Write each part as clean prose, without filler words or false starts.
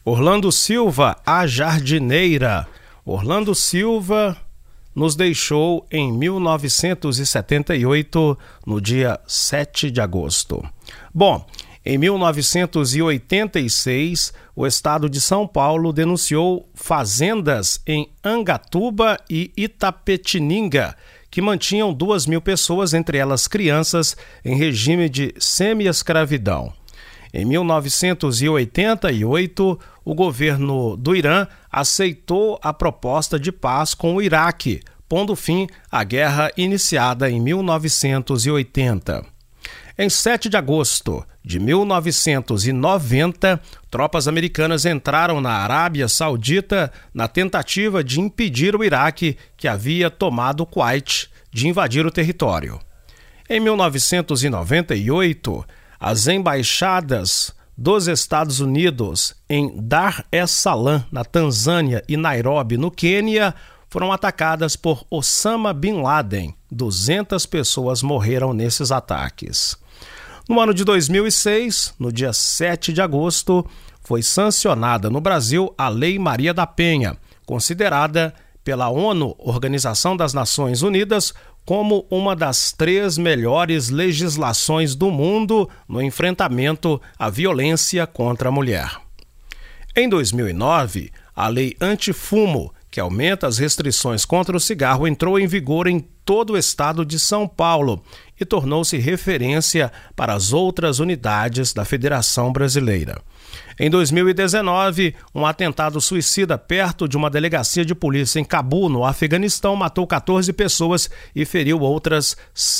Orlando Silva, a jardineira. Orlando Silva nos deixou em 1978, no dia 7 de agosto. Bom, em 1986, o estado de São Paulo denunciou fazendas em Angatuba e Itapetininga, que mantinham 2.000 pessoas, entre elas crianças, em regime de semi-escravidão. Em 1988, o governo do Irã aceitou a proposta de paz com o Iraque, pondo fim à guerra iniciada em 1980. Em 7 de agosto de 1990, tropas americanas entraram na Arábia Saudita na tentativa de impedir o Iraque, que havia tomado o Kuwait, de invadir o território. Em 1998, as embaixadas dos Estados Unidos em Dar es Salaam, na Tanzânia, e Nairobi, no Quênia, foram atacadas por Osama Bin Laden. 200 pessoas morreram nesses ataques. No ano de 2006, no dia 7 de agosto, foi sancionada no Brasil a Lei Maria da Penha, considerada pela ONU, Organização das Nações Unidas, como uma das 3 melhores legislações do mundo no enfrentamento à violência contra a mulher. Em 2009, a Lei Antifumo, que aumenta as restrições contra o cigarro, entrou em vigor em todo o estado de São Paulo e tornou-se referência para as outras unidades da Federação Brasileira. Em 2019, um atentado suicida perto de uma delegacia de polícia em Cabul, no Afeganistão, matou 14 pessoas e feriu outras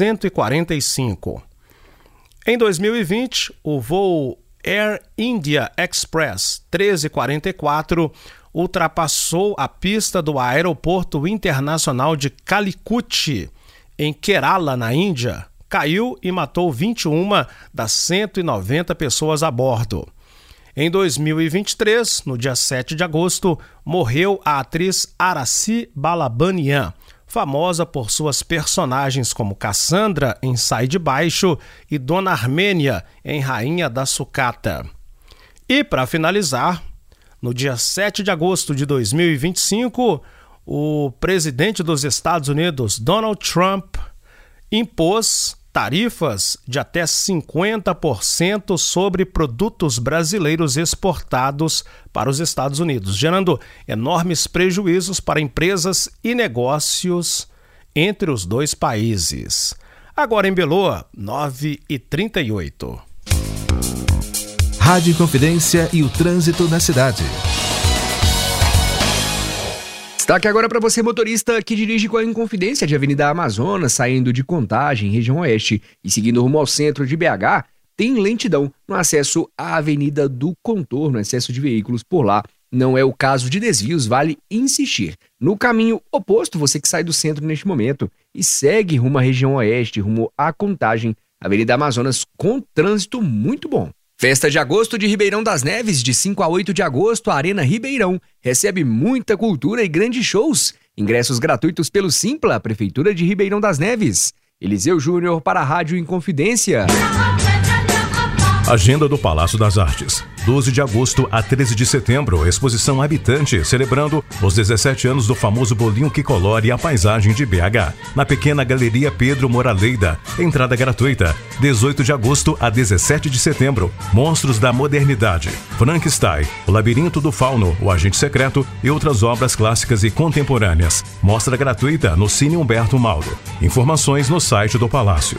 145. Em 2020, o voo Air India Express 1344 ultrapassou a pista do Aeroporto Internacional de Calicut, em Kerala, na Índia, caiu e matou 21 das 190 pessoas a bordo. Em 2023, no dia 7 de agosto, morreu a atriz Araci Balabanian, famosa por suas personagens como Cassandra em Sai de Baixo e Dona Armênia em Rainha da Sucata. E, para finalizar, no dia 7 de agosto de 2025, o presidente dos Estados Unidos, Donald Trump, impôs tarifas de até 50% sobre produtos brasileiros exportados para os Estados Unidos, gerando enormes prejuízos para empresas e negócios entre os dois países. Agora em Beloa, 9h38. Rádio Inconfidência e o trânsito na cidade. Destaque agora para você, motorista que dirige com a Inconfidência de Avenida Amazonas, saindo de Contagem, região oeste, e seguindo rumo ao centro de BH, tem lentidão no acesso à Avenida do Contorno, excesso de veículos por lá. Não é o caso de desvios, vale insistir. No caminho oposto, você que sai do centro neste momento e segue rumo à região oeste, rumo à Contagem, Avenida Amazonas, com trânsito muito bom. Festa de agosto de Ribeirão das Neves, de 5 a 8 de agosto, a Arena Ribeirão recebe muita cultura e grandes shows. Ingressos gratuitos pelo Simpla, Prefeitura de Ribeirão das Neves. Eliseu Júnior para a Rádio Inconfidência. Agenda do Palácio das Artes. 12 de agosto a 13 de setembro, exposição Habitante, celebrando os 17 anos do famoso bolinho que colore a paisagem de BH. Na pequena Galeria Pedro Moraleida, entrada gratuita. 18 de agosto a 17 de setembro, Monstros da Modernidade, Frankenstein, O Labirinto do Fauno, O Agente Secreto e outras obras clássicas e contemporâneas. Mostra gratuita no Cine Humberto Mauro. Informações no site do Palácio.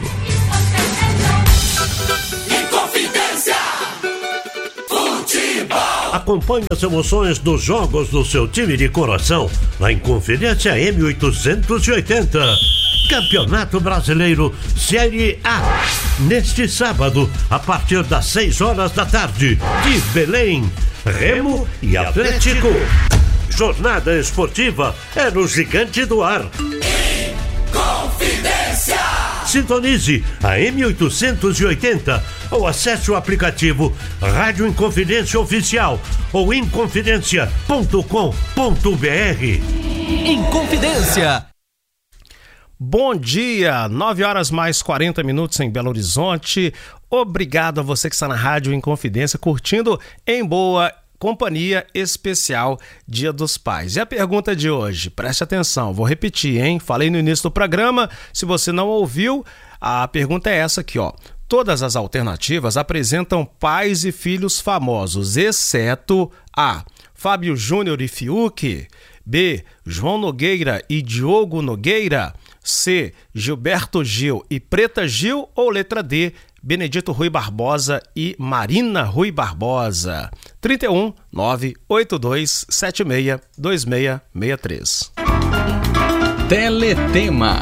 Acompanhe as emoções dos jogos do seu time de coração na Inconfidência M880. Campeonato Brasileiro Série A. Neste sábado, a partir das 6 horas da tarde, de Belém, Remo e Atlético. Jornada esportiva é no Gigante do Ar. Inconfidência! Sintonize a M880 ou acesse o aplicativo Rádio Inconfidência Oficial ou inconfidencia.com.br. Inconfidência. Bom dia, 9h mais 40 em Belo Horizonte. Obrigado a você que está na Rádio Inconfidência, curtindo em boa Companhia Especial Dia dos Pais. E a pergunta de hoje, preste atenção, vou repetir, hein? Falei no início do programa, se você não ouviu, a pergunta é essa aqui, ó. Todas as alternativas apresentam pais e filhos famosos, exceto A. Fábio Júnior e Fiuk, B. João Nogueira e Diogo Nogueira, C. Gilberto Gil e Preta Gil, ou letra D. Benedito Rui Barbosa e Marina Rui Barbosa. 31 982 76 2663. Teletema.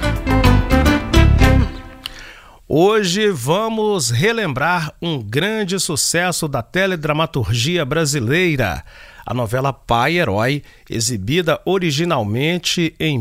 Hoje vamos relembrar um grande sucesso da teledramaturgia brasileira, a novela Pai Herói, exibida originalmente em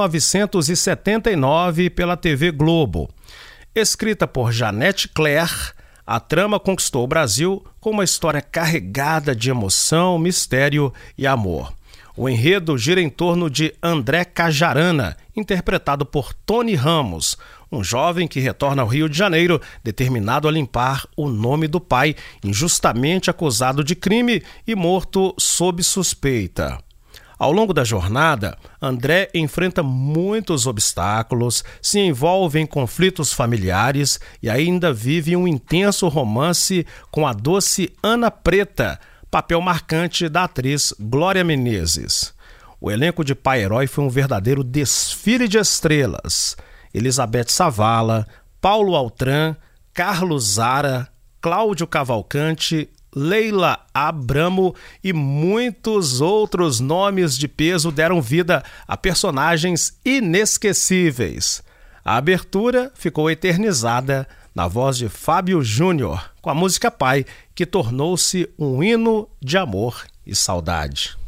1979 pela TV Globo. Escrita por Janete Claire, a trama conquistou o Brasil com uma história carregada de emoção, mistério e amor. O enredo gira em torno de André Cajarana, interpretado por Tony Ramos, um jovem que retorna ao Rio de Janeiro determinado a limpar o nome do pai, injustamente acusado de crime e morto sob suspeita. Ao longo da jornada, André enfrenta muitos obstáculos, se envolve em conflitos familiares e ainda vive um intenso romance com a doce Ana Preta, papel marcante da atriz Glória Menezes. O elenco de Pai Herói foi um verdadeiro desfile de estrelas. Elizabeth Savala, Paulo Altran, Carlos Zara, Cláudio Cavalcante, Leila Abramo e muitos outros nomes de peso deram vida a personagens inesquecíveis. A abertura ficou eternizada na voz de Fábio Júnior, com a música Pai, que tornou-se um hino de amor e saudade.